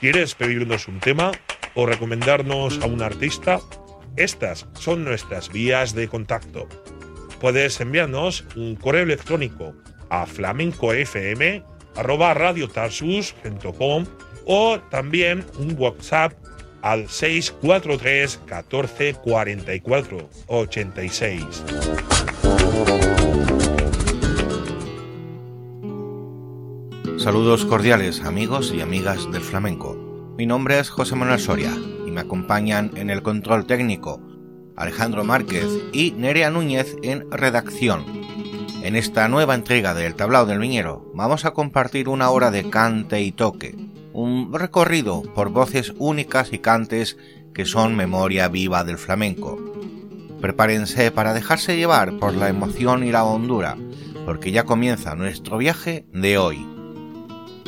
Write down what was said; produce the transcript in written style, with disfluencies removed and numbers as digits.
¿Quieres pedirnos un tema o recomendarnos a un artista? Estas son nuestras vías de contacto. Puedes enviarnos un correo electrónico a flamencoFM@radiotarsus.com o también un WhatsApp al 643 14 44 86. Saludos cordiales, amigos y amigas del flamenco. Mi nombre es José Manuel Soria y me acompañan en el control técnico Alejandro Márquez y Nerea Núñez en redacción. En esta nueva entrega del Tablao del Viñero vamos a compartir una hora de cante y toque, un recorrido por voces únicas y cantes que son memoria viva del flamenco. Prepárense para dejarse llevar por la emoción y la hondura, porque ya comienza nuestro viaje de hoy.